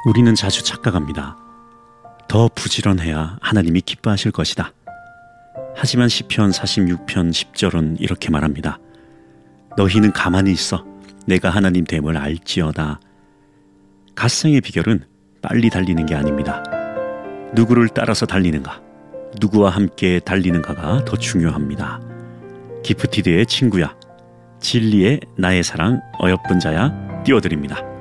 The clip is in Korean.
우리는 자주 착각합니다. 더 부지런해야 하나님이 기뻐하실 것이다. 하지만 시편 46편 10절은 이렇게 말합니다. 너희는 가만히 있어 내가 하나님 됨을 알지어다. 갓생의 비결은 빨리 달리는 게 아닙니다. 누구를 따라서 달리는가, 누구와 함께 달리는가가 더 중요합니다. 기프티드의 친구야, 진리의 나의 사랑 어여쁜 자야 띄워드립니다.